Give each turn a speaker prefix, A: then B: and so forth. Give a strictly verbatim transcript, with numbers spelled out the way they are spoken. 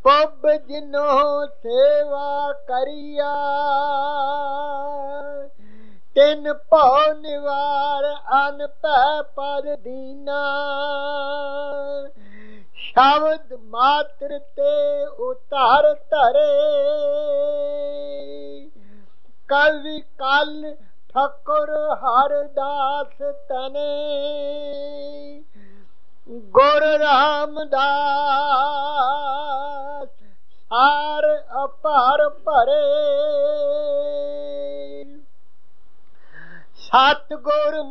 A: pub जिनो सेवा करिया तिन भौ निवार अन पै पर दीना शब्द मात्र ते उतार धरे कवि कल ठकुर हरदास तने गुर रामदास सार अपार भरे सतगुर